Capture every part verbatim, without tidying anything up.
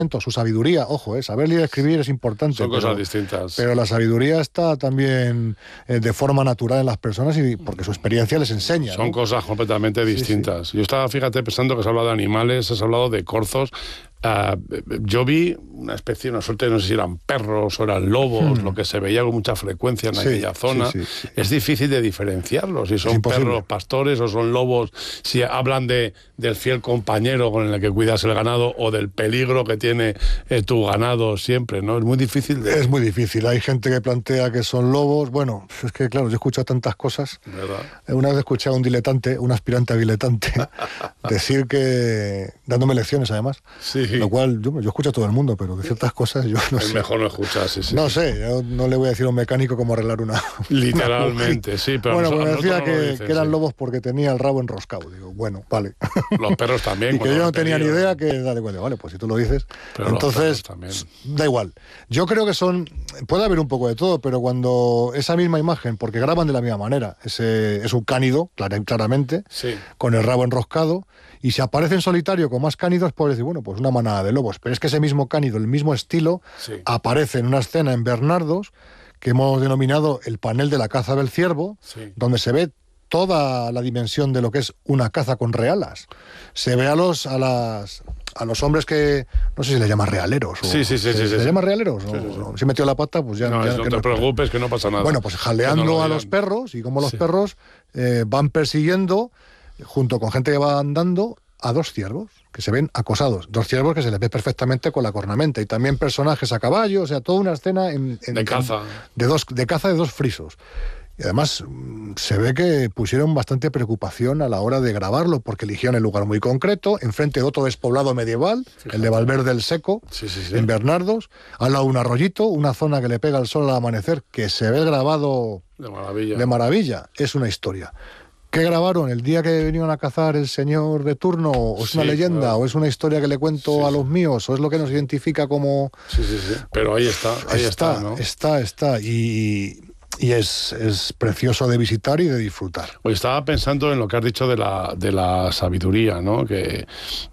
su sabiduría, ojo, eh, saber leer y escribir es importante. Son pero, cosas distintas. Pero la sabiduría está también eh, de forma natural en las personas y porque su experiencia les enseña. Son ¿no? cosas completamente distintas. Sí, sí. Yo estaba, fíjate, pensando que has hablado de animales, has hablado de corzos. Uh, yo vi una especie, una suerte, no sé si eran perros o eran lobos, hmm. lo que se veía con mucha frecuencia en sí, aquella zona. Sí, sí, sí. Es difícil de diferenciarlos, si son perros pastores o son lobos, si hablan de, del fiel compañero con el que cuidas el ganado o del peligro que tiene eh, tu ganado siempre, ¿no? Es muy difícil. De... Es muy difícil. Hay gente que plantea que son lobos. Bueno, es que claro, yo he escuchado tantas cosas. ¿Verdad? Una vez escuché a un diletante, un aspirante a diletante, decir que, dándome lecciones además, sí. Lo cual, yo, yo escucho a todo el mundo, pero de ciertas cosas yo no es sé. Mejor no escuchar, sí, sí. No sé, yo no le voy a decir a un mecánico cómo arreglar una... Literalmente, una sí, pero... Bueno, pues me decía no que, dicen, que eran sí. lobos porque tenía el rabo enroscado. Digo, bueno, vale. Los perros también. Y que yo no tenía ni idea que... Dale, bueno, vale, pues si tú lo dices. Pero entonces, da igual. Yo creo que son... Puede haber un poco de todo, pero cuando esa misma imagen, porque graban de la misma manera, ese, es un cánido, claramente, sí. con el rabo enroscado, y si aparece en solitario con más cánidos, puedes decir, bueno, pues una manada de lobos. Pero es que ese mismo cánido, el mismo estilo, sí. aparece en una escena en Bernardos, que hemos denominado el panel de la caza del ciervo, sí. donde se ve toda la dimensión de lo que es una caza con realas. Se ve a los a las a los hombres que, no sé si les llama realeros. O, sí, sí, sí. ¿Se, sí, ¿se sí. llama realeros? Sí, sí, sí. O, si metió la pata, pues ya... No, ya no que te no, preocupes, que no pasa nada. Bueno, pues jaleando no a los perros, y como los sí. perros eh, van persiguiendo, junto con gente que va andando, a dos ciervos que se ven acosados, dos ciervos que se les ve perfectamente con la cornamenta, y también personajes a caballo, o sea, toda una escena en, en, de caza en, de dos de caza de dos frisos. Y además se ve que pusieron bastante preocupación a la hora de grabarlo, porque eligieron el lugar muy concreto, enfrente de otro despoblado medieval, Fíjate. el de Valverde el Seco, sí, sí, sí. en Bernardos, al lado un arroyito, una zona que le pega el sol al amanecer, que se ve grabado de maravilla. de maravilla. Es una historia. ¿Qué grabaron? ¿El día que vinieron a cazar el señor de turno? ¿O es sí, una leyenda? Claro. ¿O es una historia que le cuento sí, a los míos? ¿O es lo que nos identifica como...? Sí, sí, sí. Pero ahí está, ahí está, está, ¿no? Está, está. Y, y es, es precioso de visitar y de disfrutar. Hoy estaba pensando en lo que has dicho de la, de la sabiduría, ¿no? Que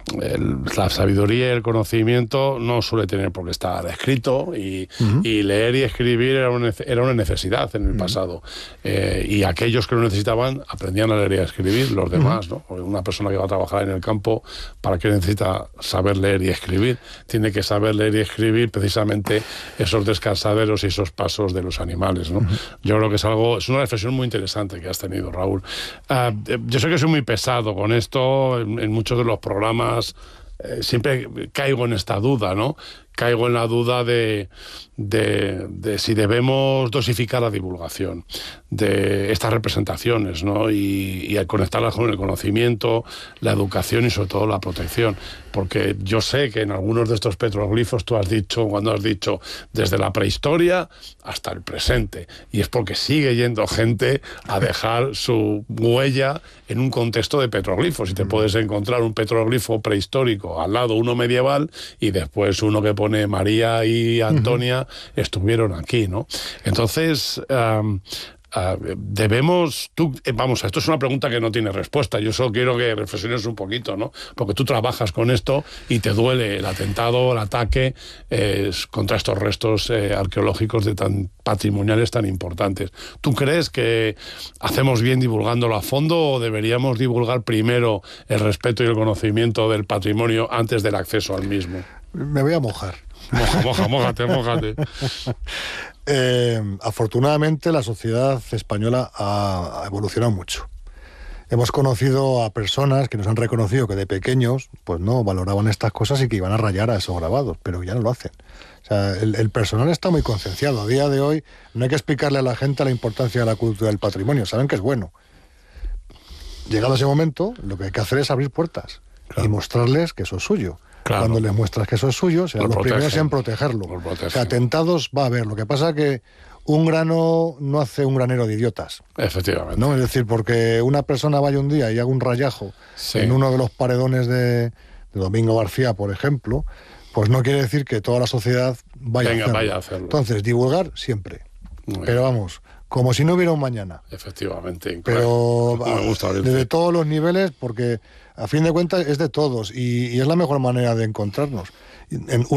el, la sabiduría y el conocimiento no suele tener por qué estar escrito, y, uh-huh. y leer y escribir era una, era una necesidad en el uh-huh. pasado. Eh, y aquellos que lo necesitaban aprendían a leer y a escribir, los demás, uh-huh. ¿no? Una persona que va a trabajar en el campo, ¿para qué necesita saber leer y escribir? Tiene que saber leer y escribir precisamente esos descansaderos y esos pasos de los animales, ¿no? Uh-huh. Yo creo que es algo, es una reflexión muy interesante que has tenido, Raúl. Uh, yo sé que soy muy pesado con esto, en, en muchos de los programas eh, siempre caigo en esta duda, ¿no? Caigo en la duda de, de, de si debemos dosificar la divulgación de estas representaciones, ¿no? Y, y conectarlas con el conocimiento, la educación y sobre todo la protección. Porque yo sé que en algunos de estos petroglifos tú has dicho, cuando has dicho desde la prehistoria hasta el presente, y es porque sigue yendo gente a dejar su huella en un contexto de petroglifos, y te puedes encontrar un petroglifo prehistórico al lado uno medieval y después uno que pone María y Antonia uh-huh. estuvieron aquí, ¿no? Entonces, um, uh, debemos... Tú, vamos, esto es una pregunta que no tiene respuesta. Yo solo quiero que reflexiones un poquito, ¿no? Porque tú trabajas con esto y te duele el atentado, el ataque eh, contra estos restos eh, arqueológicos de tan patrimoniales tan importantes. ¿Tú crees que hacemos bien divulgándolo a fondo, o deberíamos divulgar primero el respeto y el conocimiento del patrimonio antes del acceso al mismo? Me voy a mojar. Moja, moja, mójate, mójate. Eh, afortunadamente la sociedad española ha, ha evolucionado mucho. Hemos conocido a personas que nos han reconocido que de pequeños pues no valoraban estas cosas y que iban a rayar a esos grabados, pero ya no lo hacen. O sea, el, el personal está muy concienciado. A día de hoy no hay que explicarle a la gente la importancia de la cultura del patrimonio. Saben que es bueno. Llegado ese momento, lo que hay que hacer es abrir puertas, claro, y mostrarles que eso es suyo. Claro. Cuando les muestras que eso es suyo, serán los primeros en protegerlo. O sea, atentados va a haber. Lo que pasa es que un grano no hace un granero de idiotas. Efectivamente. ¿No? Es decir, porque una persona vaya un día y haga un rayajo, sí, en uno de los paredones de, de Domingo García, por ejemplo, pues no quiere decir que toda la sociedad vaya, Venga, a, hacerlo. vaya a hacerlo. Entonces, divulgar siempre. Pero vamos, como si no hubiera un mañana. Efectivamente. Pero me gusta desde todos los niveles, porque a fin de cuentas es de todos, y, y es la mejor manera de encontrarnos. En